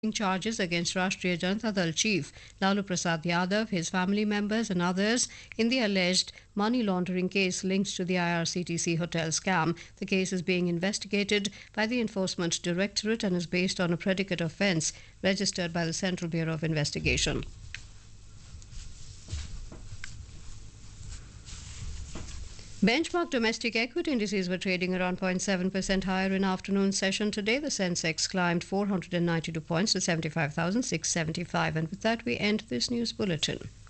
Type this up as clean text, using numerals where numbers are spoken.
charges against Rashtriya Janata Dal chief Lalu Prasad Yadav, his family members and others in the alleged money laundering case linked to the IRCTC hotel scam. The case is being investigated by the Enforcement Directorate and is based on a predicate offence registered by the Central Bureau of Investigation. Benchmark domestic equity indices were trading around 0.7% higher in afternoon session today. The Sensex climbed 492 points to 75,675. And with that, we end this news bulletin.